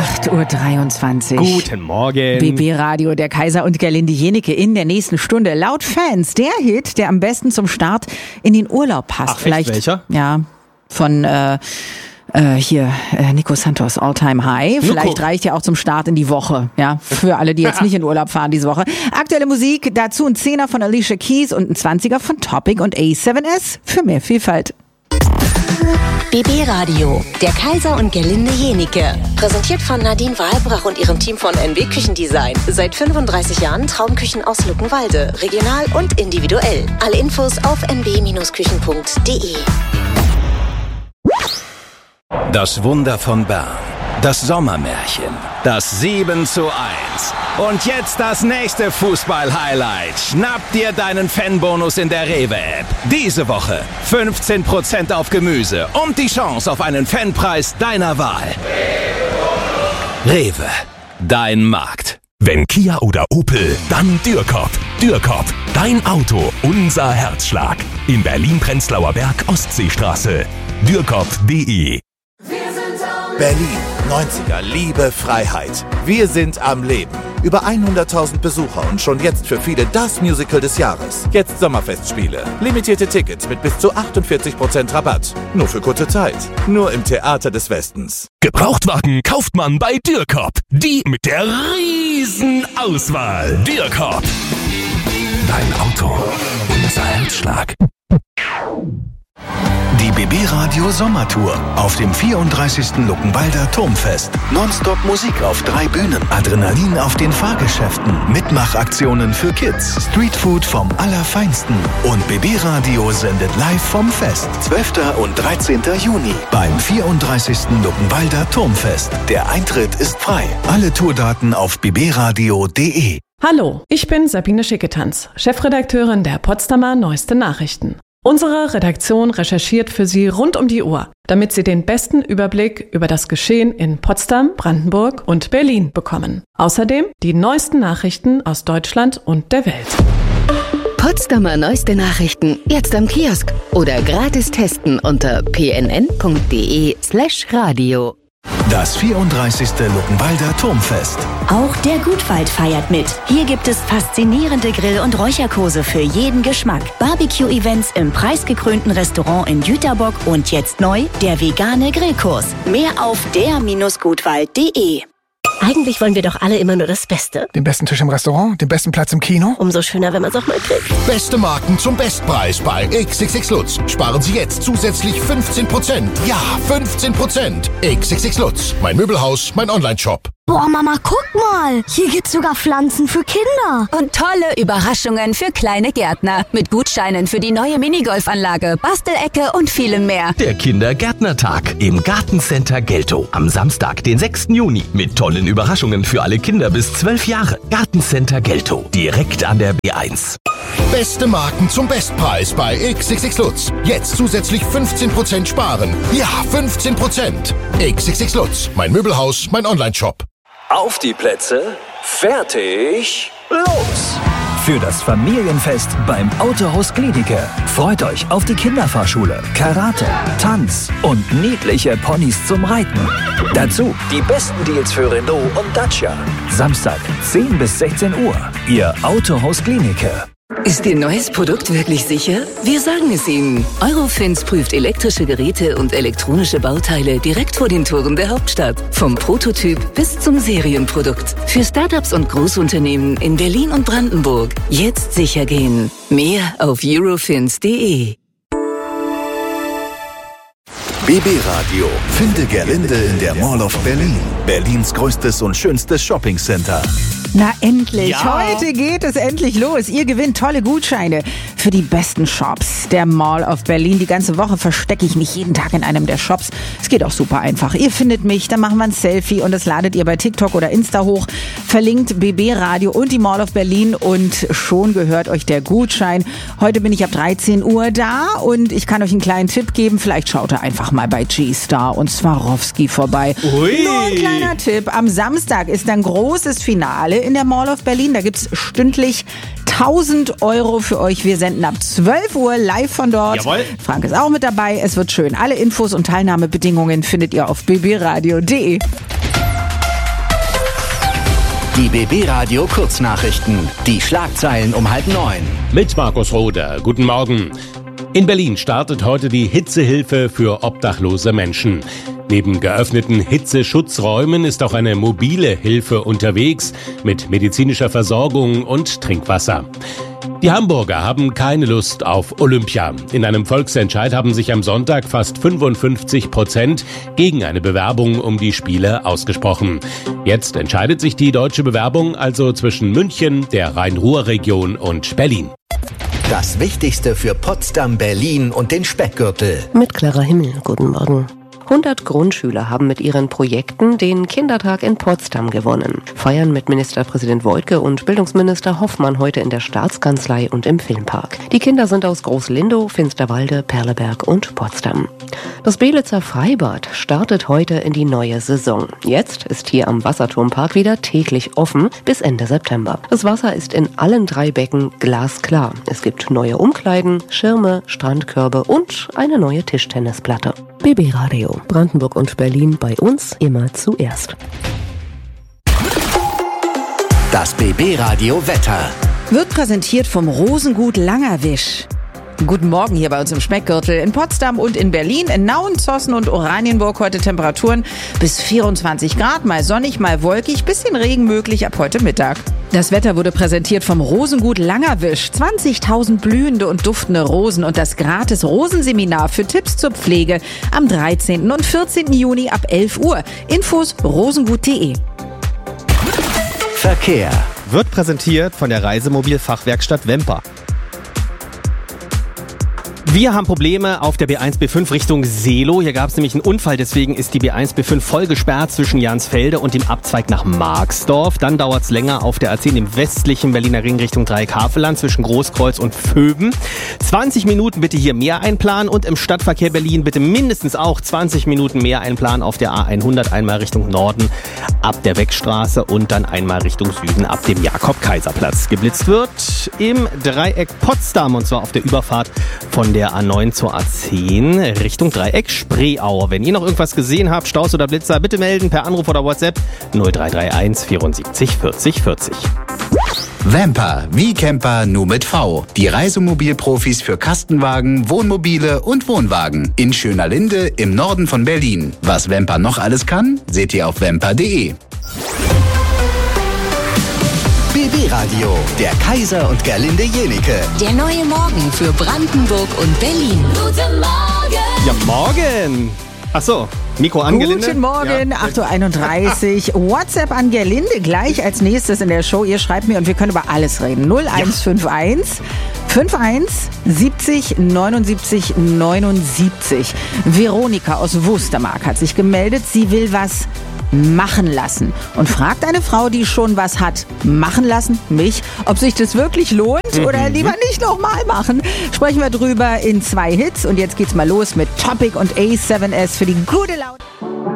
8:23 Uhr. Guten Morgen. BB Radio, der Kaiser und Gerlinde Jennecke in der nächsten Stunde. Laut Fans der Hit, der am besten zum Start in den Urlaub passt. Ach, vielleicht welcher? Ja, von Nico Santos, All Time High. Vielleicht reicht ja auch zum Start in die Woche. Ja, für alle, die jetzt nicht in Urlaub fahren diese Woche. Aktuelle Musik, dazu ein 10er von Alicia Keys und ein 20er von Topic und A7S für mehr Vielfalt. BB Radio, der Kaiser und Gerlinde Jennecke. Präsentiert von Nadine Wahlbrach und ihrem Team von NW Küchendesign. Seit 35 Jahren Traumküchen aus Luckenwalde. Regional und individuell. Alle Infos auf nb-küchen.de. Das Wunder von Bern. Das Sommermärchen. Das 7:1. Und jetzt das nächste Fußball-Highlight. Schnapp dir deinen Fanbonus in der Rewe-App. Diese Woche 15% auf Gemüse und die Chance auf einen Fanpreis deiner Wahl. Rewe, dein Markt. Wenn Kia oder Opel, dann Dürkop. Dürkop, dein Auto, unser Herzschlag. In Berlin-Prenzlauer Berg, Ostseestraße. Dürkop.de. Berlin, 90er, Liebe, Freiheit. Wir sind am Leben. Über 100.000 Besucher und schon jetzt für viele das Musical des Jahres. Jetzt Sommerfestspiele. Limitierte Tickets mit bis zu 48% Rabatt. Nur für kurze Zeit. Nur im Theater des Westens. Gebrauchtwagen kauft man bei Dürkop. Die mit der riesen Auswahl. Dürkop. Dein Auto, unser Herzschlag. Die BB Radio Sommertour auf dem 34. Luckenwalder Turmfest. Nonstop Musik auf 3 Bühnen. Adrenalin auf den Fahrgeschäften. Mitmachaktionen für Kids. Streetfood vom Allerfeinsten. Und BB Radio sendet live vom Fest. 12. und 13. Juni beim 34. Luckenwalder Turmfest. Der Eintritt ist frei. Alle Tourdaten auf bbradio.de. Hallo, ich bin Sabine Schicketanz, Chefredakteurin der Potsdamer Neueste Nachrichten. Unsere Redaktion recherchiert für Sie rund um die Uhr, damit Sie den besten Überblick über das Geschehen in Potsdam, Brandenburg und Berlin bekommen. Außerdem die neuesten Nachrichten aus Deutschland und der Welt. Potsdamer Neueste Nachrichten jetzt am Kiosk oder gratis testen unter pnn.de/radio. Das 34. Luckenwalder Turmfest. Auch der Gutwald feiert mit. Hier gibt es faszinierende Grill- und Räucherkurse für jeden Geschmack. Barbecue-Events im preisgekrönten Restaurant in Jüterbock und jetzt neu der vegane Grillkurs. Mehr auf der-gutwald.de. Eigentlich wollen wir doch alle immer nur das Beste. Den besten Tisch im Restaurant, den besten Platz im Kino. Umso schöner, wenn man es auch mal kriegt. Beste Marken zum Bestpreis bei XXX Lutz. Sparen Sie jetzt zusätzlich 15%. Ja, 15%. XXX Lutz. Mein Möbelhaus, mein Onlineshop. Boah, Mama, guck mal. Hier gibt's sogar Pflanzen für Kinder. Und tolle Überraschungen für kleine Gärtner. Mit Gutscheinen für die neue Minigolfanlage, Bastelecke und vielem mehr. Der Kindergärtnertag im Gartencenter Geltow. Am Samstag, den 6. Juni. Mit tollen Überraschungen für alle Kinder bis 12 Jahre. Gartencenter Geltow. Direkt an der B1. Beste Marken zum Bestpreis bei XXX Lutz. Jetzt zusätzlich 15% sparen. Ja, 15%. XXX Lutz. Mein Möbelhaus, mein Onlineshop. Auf die Plätze, fertig, los! Für das Familienfest beim Autohaus Gliedicke. Freut euch auf die Kinderfahrschule, Karate, Tanz und niedliche Ponys zum Reiten. Dazu die besten Deals für Renault und Dacia. Samstag, 10 bis 16 Uhr. Ihr Autohaus Gliedicke. Ist Ihr neues Produkt wirklich sicher? Wir sagen es Ihnen. Eurofins prüft elektrische Geräte und elektronische Bauteile direkt vor den Toren der Hauptstadt. Vom Prototyp bis zum Serienprodukt. Für Startups und Großunternehmen in Berlin und Brandenburg. Jetzt sicher gehen. Mehr auf eurofins.de. BB Radio. Finde Gerlinde in der Mall of Berlin. Berlins größtes und schönstes Shoppingcenter. Na endlich, Ja. Heute geht es endlich los. Ihr gewinnt tolle Gutscheine für die besten Shops der Mall of Berlin. Die ganze Woche verstecke ich mich jeden Tag in einem der Shops. Es geht auch super einfach. Ihr findet mich, dann machen wir ein Selfie und das ladet ihr bei TikTok oder Insta hoch. Verlinkt BB Radio und die Mall of Berlin und schon gehört euch der Gutschein. Heute bin ich ab 13 Uhr da und ich kann euch einen kleinen Tipp geben. Vielleicht schaut ihr einfach mal bei G-Star und Swarovski vorbei. Ui. Nur ein kleiner Tipp. Am Samstag ist ein großes Finale in der Mall of Berlin. Da gibt's stündlich 1.000 € für euch. Wir senden ab 12 Uhr live von dort. Jawohl. Frank ist auch mit dabei. Es wird schön. Alle Infos und Teilnahmebedingungen findet ihr auf bbradio.de. Die BB Radio Kurznachrichten. Die Schlagzeilen um 8:30. Mit Markus Roder. Guten Morgen. In Berlin startet heute die Hitzehilfe für obdachlose Menschen. Neben geöffneten Hitzeschutzräumen ist auch eine mobile Hilfe unterwegs mit medizinischer Versorgung und Trinkwasser. Die Hamburger haben keine Lust auf Olympia. In einem Volksentscheid haben sich am Sonntag fast 55% gegen eine Bewerbung um die Spiele ausgesprochen. Jetzt entscheidet sich die deutsche Bewerbung also zwischen München, der Rhein-Ruhr-Region und Berlin. Das Wichtigste für Potsdam, Berlin und den Speckgürtel. Mit Clara Himmel, guten Morgen. 100 Grundschüler haben mit ihren Projekten den Kindertag in Potsdam gewonnen. Feiern mit Ministerpräsident Woidke und Bildungsminister Hoffmann heute in der Staatskanzlei und im Filmpark. Die Kinder sind aus Groß-Lindow, Finsterwalde, Perleberg und Potsdam. Das Belitzer Freibad startet heute in die neue Saison. Jetzt ist hier am Wasserturmpark wieder täglich offen bis Ende September. Das Wasser ist in allen 3 Becken glasklar. Es gibt neue Umkleiden, Schirme, Strandkörbe und eine neue Tischtennisplatte. BB Radio, Brandenburg und Berlin, bei uns immer zuerst. Das BB Radio Wetter wird präsentiert vom Rosengut Langerwisch. Guten Morgen hier bei uns im Speckgürtel in Potsdam und in Berlin. In Nauen, Zossen und Oranienburg heute Temperaturen bis 24 Grad, mal sonnig, mal wolkig, bisschen Regen möglich ab heute Mittag. Das Wetter wurde präsentiert vom Rosengut Langerwisch. 20.000 blühende und duftende Rosen und das gratis Rosenseminar für Tipps zur Pflege am 13. und 14. Juni ab 11 Uhr. Infos rosengut.de. Verkehr wird präsentiert von der Reisemobilfachwerkstatt Wemper. Wir haben Probleme auf der B1, B5 Richtung Seelow. Hier gab es nämlich einen Unfall, deswegen ist die B1, B5 voll gesperrt zwischen Jansfelde und dem Abzweig nach Marxdorf. Dann dauert es länger auf der A10 im westlichen Berliner Ring Richtung Dreieckhaveland zwischen Großkreuz und Vöben. 20 Minuten bitte hier mehr einplanen und im Stadtverkehr Berlin bitte mindestens auch 20 Minuten mehr einplanen auf der A100, einmal Richtung Norden ab der Weckstraße und dann einmal Richtung Süden ab dem Jakob-Kaiser-Platz. Geblitzt wird im Dreieck Potsdam und zwar auf der Überfahrt von der A9 zur A10 Richtung Dreieck Spreeau. Wenn ihr noch irgendwas gesehen habt, Staus oder Blitzer, bitte melden per Anruf oder WhatsApp 0331 74 40 40. Wemper, wie Camper, nur mit V. Die Reisemobilprofis für Kastenwagen, Wohnmobile und Wohnwagen. In Schönerlinde im Norden von Berlin. Was Wemper noch alles kann, seht ihr auf wemper.de. BB Radio, der Kaiser und Gerlinde Jenike. Der neue Morgen für Brandenburg und Berlin. Guten Morgen! Ja, morgen! Achso, Mikro an Gerlinde. Guten Morgen, ja. 8.31 Uhr. WhatsApp an Gerlinde gleich als nächstes in der Show. Ihr schreibt mir und wir können über alles reden. 0151 51 70 79 79. Veronika aus Wustermark hat sich gemeldet. Sie will was machen lassen und fragt eine Frau, die schon was hat machen lassen, mich, ob sich das wirklich lohnt oder lieber nicht nochmal machen. Sprechen wir drüber in 2 Hits und jetzt geht's mal los mit Topic und A7S für die gute Laune.